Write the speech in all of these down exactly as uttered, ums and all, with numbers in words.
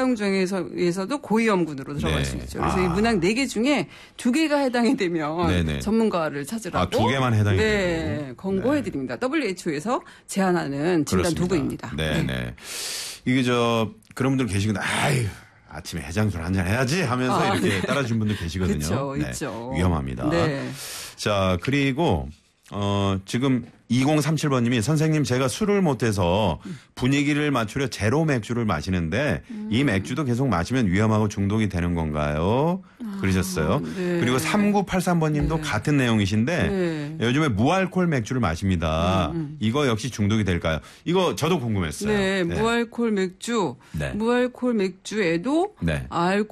명 중에서도 고위험군으로 들어갈 네. 수 있죠. 그래서 아. 이 문항 네 개 중에 두 개가 해당이 되면 네네. 전문가를 찾으라고. 아, 두 개만 해당이 네, 되고. 권고해드립니다. 네. 더블유에이치오에서 제안하는 진단 그렇습니다. 도구입니다. 네네. 네. 이게 저 그런 분들 계시거든요. 아유. 아침에 해장술 한잔 해야지 하면서 아, 이렇게 네. 따라주신 분들 계시거든요. 그렇죠, 네. 있죠. 위험합니다. 네. 자, 그리고 어, 지금 이공삼칠 번님이 선생님 제가 술을 못해서 분위기를 맞추려 제로 맥주를 마시는데 음. 이 맥주도 계속 마시면 위험하고 중독이 되는 건가요? 그러셨어요. 아, 네. 그리고 삼구팔삼 번님도 네. 같은 내용이신데 네. 요즘에 무알콜 맥주를 마십니다. 음, 음. 이거 역시 중독이 될까요? 이거 저도 궁금했어요. 네, 네. 무알콜 맥주. 네. 무알콜 맥주에도 네.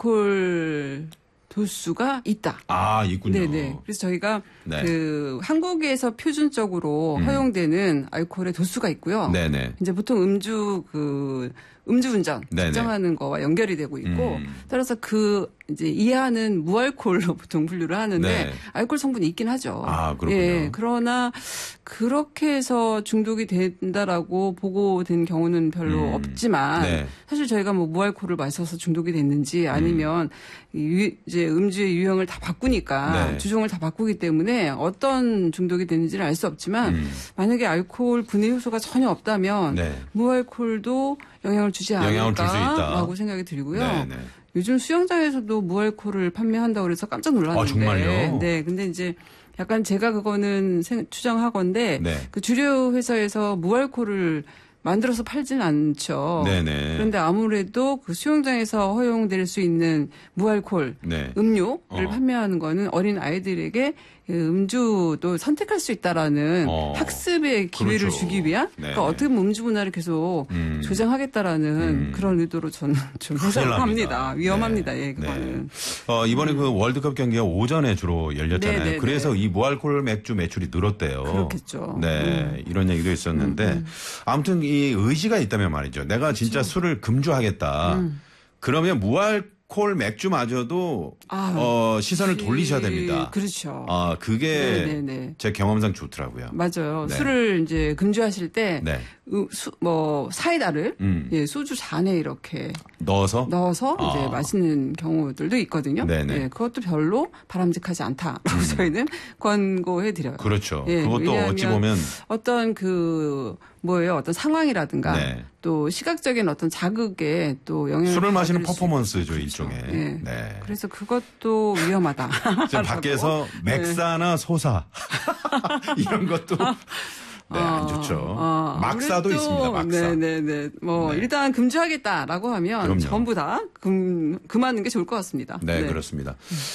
알콜 도수가 있다. 아, 있군요. 네네. 그래서 저희가 네. 그 한국에서 표준적으로 음. 허용되는 알코올의 도수가 있고요. 네네. 이제 보통 음주 그 음주운전 측정하는 거와 연결이 되고 있고 음. 따라서 그 이제 이하는 무알콜로 보통 분류를 하는데 네. 알코올 성분이 있긴 하죠. 아, 그렇군요. 예, 그러나 그렇게 해서 중독이 된다라고 보고된 경우는 별로 음. 없지만 네. 사실 저희가 뭐 무알콜을 마셔서 중독이 됐는지 아니면 음. 유, 이제 음주의 유형을 다 바꾸니까 네. 주종을 다 바꾸기 때문에 어떤 중독이 됐는지를 알 수 없지만 음. 만약에 알코올 분해 효소가 전혀 없다면 네. 무알콜도 영향을 주지 않을까라고 생각이 들고요. 네, 네. 요즘 수영장에서도 무알콜을 판매한다고 그래서 깜짝 놀랐는데. 아, 정말요? 네. 근데 이제 약간 제가 그거는 추정하건데 네. 그 주류 회사에서 무알콜을 만들어서 팔진 않죠. 네네. 그런데 아무래도 그 수영장에서 허용될 수 있는 무알콜 네. 음료를 어. 판매하는 거는 어린 아이들에게 음주도 선택할 수 있다라는 어. 학습의 기회를 그렇죠. 주기 위한 그러니까 어떻게 보면 음주 문화를 계속 음. 조장하겠다라는 음. 그런 의도로 저는 좀 해석을 합니다. 위험합니다. 네. 예, 그거는. 네. 어, 이번에 음. 그 월드컵 경기가 오전에 주로 열렸잖아요. 네네네. 그래서 이 무알콜 맥주 매출이 늘었대요. 그렇겠죠. 네, 음. 이런 얘기도 있었는데 음. 아무튼 이 의지가 있다면 말이죠. 내가 진짜 그렇죠. 술을 금주하겠다. 음. 그러면 무알 콜 맥주마저도 아, 어, 시선을 돌리셔야 됩니다. 그렇죠. 아, 그게 네네네. 제 경험상 좋더라고요. 맞아요. 네. 술을 이제 금주하실 때, 네. 수, 뭐 사이다를 음. 예, 소주 잔에 이렇게 넣어서 넣어서 아. 이제 마시는 경우들도 있거든요. 네네. 예, 그것도 별로 바람직하지 않다라고 음. 저희는 권고해 드려요. 그렇죠. 예, 그것도 어찌 보면 어떤 그 뭐예요? 어떤 상황이라든가 네. 또 시각적인 어떤 자극에 또 영향을 술을 마시는 퍼포먼스죠, 그렇죠. 일종의. 네. 네. 그래서 그것도 위험하다. 지금 밖에서 맥사나 네. 소사 이런 것도 네, 안 좋죠. 어, 막사도 있습니다, 막사. 네네네. 뭐, 네. 일단 금주하겠다라고 하면 그럼요. 전부 다 금, 금하는 게 좋을 것 같습니다. 네, 네. 그렇습니다.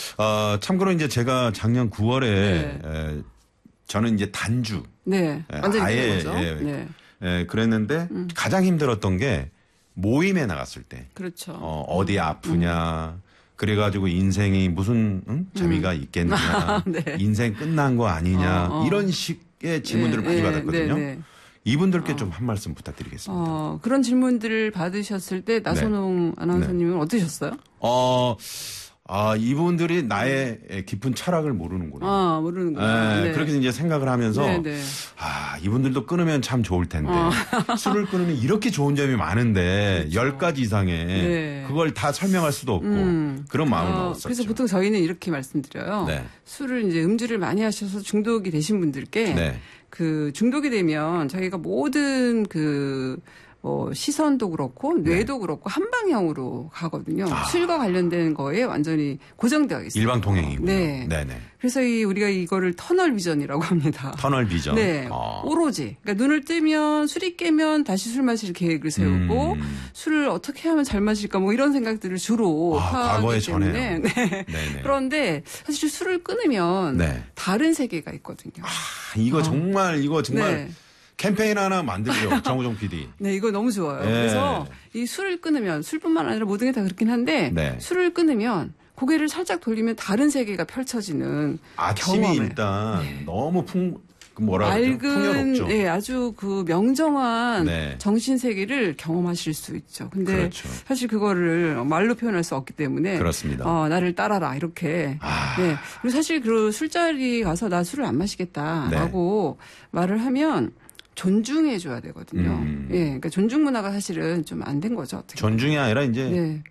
어, 참고로 이제 제가 작년 구월에 네. 에, 저는 이제 단주. 네. 완전히 아예, 거죠. 예, 네. 예, 그랬는데 음. 가장 힘들었던 게 모임에 나갔을 때. 그렇죠. 어, 어디 아프냐. 음. 그래가지고 인생이 무슨 응? 재미가 음. 있겠느냐. 네. 인생 끝난 거 아니냐. 어, 어. 이런 식의 질문들을 네, 많이 받았거든요. 네, 네. 이분들께 어. 좀 한 말씀 부탁드리겠습니다. 어, 그런 질문들을 받으셨을 때 나선홍 네. 아나운서님은 네. 어떠셨어요? 어, 아, 이분들이 나의 깊은 철학을 모르는구나. 아, 모르는구나. 네, 네. 그렇게 이제 생각을 하면서 네, 네. 아, 이분들도 끊으면 참 좋을 텐데. 어. 술을 끊으면 이렇게 좋은 점이 많은데 그렇죠. 열 가지 이상의 네. 그걸 다 설명할 수도 없고 음. 그런 마음을 어, 먹었었죠. 그래서 보통 저희는 이렇게 말씀드려요. 네. 술을 이제 음주를 많이 하셔서 중독이 되신 분들께 네. 그 중독이 되면 저희가 모든 그 뭐 시선도 그렇고 뇌도 네. 그렇고 한 방향으로 가거든요. 아. 술과 관련된 거에 완전히 고정되어 있어요. 일방 통행이고요. 네. 네네. 그래서 이 우리가 이거를 터널 비전이라고 합니다. 터널 비전. 네. 아. 오로지. 그러니까 눈을 뜨면 술이 깨면 다시 술 마실 계획을 세우고 음. 술을 어떻게 하면 잘 마실까 뭐 이런 생각들을 주로 아, 하기 때문에. 네. 그런데 사실 술을 끊으면 네. 다른 세계가 있거든요. 아, 이거 아. 정말 이거 정말. 네. 캠페인 하나 만들죠. 정우정 피디. 네, 이거 너무 좋아요. 네. 그래서 이 술을 끊으면 술뿐만 아니라 모든 게 다 그렇긴 한데 네. 술을 끊으면 고개를 살짝 돌리면 다른 세계가 펼쳐지는 아침이 경험을. 일단 네. 너무 풍 뭐라 맑은, 풍요롭죠. 예, 아주 그 명정한 네. 정신 세계를 경험하실 수 있죠. 근데 그렇죠. 사실 그거를 말로 표현할 수 없기 때문에 그렇습니다. 어, 나를 따라라 이렇게. 아. 네. 그리고 사실 그 술자리 가서 나 술을 안 마시겠다라고 네. 말을 하면 존중해 줘야 되거든요. 음. 예. 그러니까 존중 문화가 사실은 좀 안 된 거죠. 어떻게 존중이 아니라 이제 네.